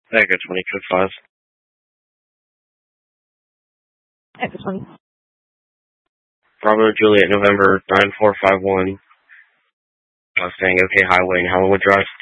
Echo 20, code 5. Echo 20. Bravo Juliet, November 9451. Mustang, OK Highway, and Hollywood Drive.